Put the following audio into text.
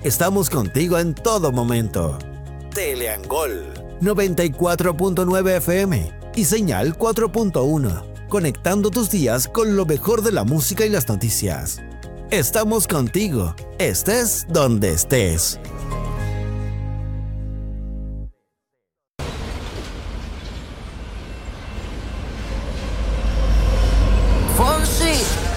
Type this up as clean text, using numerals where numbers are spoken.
Estamos contigo en todo momento. Teleangol 94.9 FM y señal 4.1, conectando tus días con lo mejor de la música y las noticias. Estamos contigo, estés donde estés.